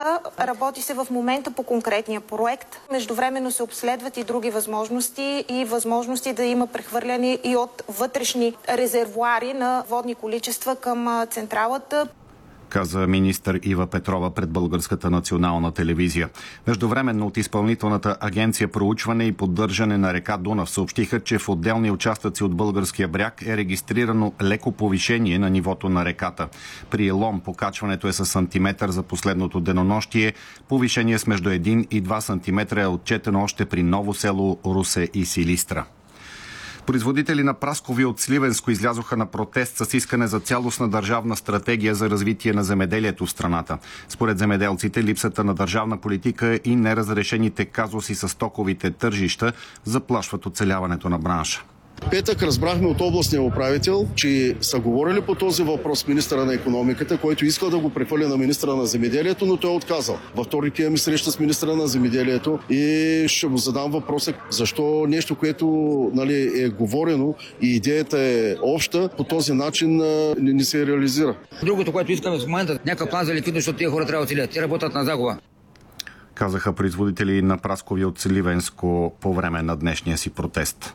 Работи се в момента по конкретния проект. Междувременно се обследват и други възможности да има прехвърляне и от вътрешни резервоари на водни количества към централата, каза министър Ива Петрова пред Българската национална телевизия. Междувременно от Изпълнителната агенция проучване и поддържане на река Дунав съобщиха, че в отделни участъци от българския бряг е регистрирано леко повишение на нивото на реката. При Лом покачването е с сантиметър за последното денонощие. Повишение с между 1 и 2 сантиметра е отчетено още при Ново село, Русе и Силистра. Производители на праскови от Сливенско излязоха на протест с искане за цялостна държавна стратегия за развитие на земеделието в страната. Според земеделците, липсата на държавна политика и неразрешените казуси с стоковите тържища заплашват оцеляването на бранша. Петък разбрахме от областния управител, че са говорили по този въпрос с министъра на икономиката, който искал да го прехвърли на министъра на земеделието, но той е отказал. Във вторник имаме среща с министъра на земеделието и ще му задам въпроса защо нещо, което е говорено и идеята е обща, по този начин не се реализира. Другото, което искаме в момента, някакъв план за ликвидност, защото тия хора трябва да оцелят. Те работят на загуба. Казаха производители на праскови от Сливенско по време на днешния си протест.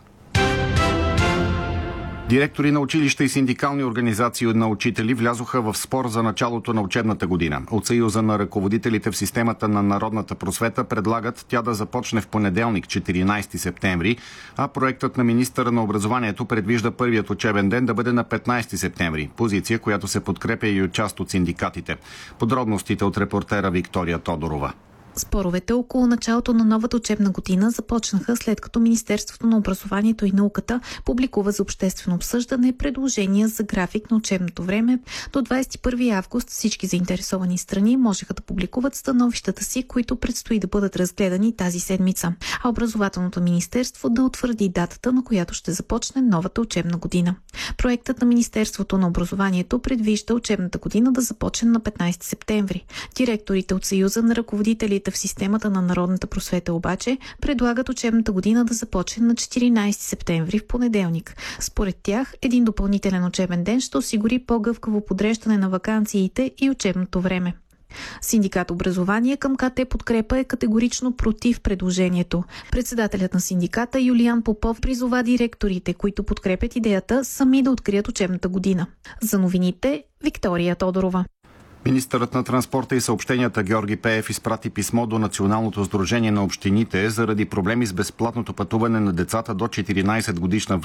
Директори на училища и синдикални организации на учители влязоха в спор за началото на учебната година. От Съюза на ръководителите в системата на народната просвета предлагат тя да започне в понеделник, 14 септември, а проектът на министъра на образованието предвижда първият учебен ден да бъде на 15 септември. Позиция, която се подкрепя и от част от синдикатите. Подробностите от репортера Виктория Тодорова. Споровете около началото на новата учебна година започнаха след като Министерството на образованието и науката публикува за обществено обсъждане предложения за график на учебното време. До 21 август всички заинтересовани страни можеха да публикуват становищата си, които предстои да бъдат разгледани тази седмица. А образователното министерство да утвърди датата, на която ще започне новата учебна година. Проектът на Министерството на образованието предвижда учебната година да започне на 15 септември. Директорите от Съюза на ръководителите в системата на народната просвета обаче предлагат учебната година да започне на 14 септември в понеделник. Според тях, един допълнителен учебен ден ще осигури по-гъвкаво подреждане на ваканциите и учебното време. Синдикат образование към КТ Подкрепа е категорично против предложението. Председателят на синдиката Юлиан Попов призова директорите, които подкрепят идеята, сами да открият учебната година. За новините Виктория Тодорова. Министърът на транспорта и съобщенията Георги Пеев изпрати писмо до Националното сдружение на общините заради проблеми с безплатното пътуване на децата до 14 годишна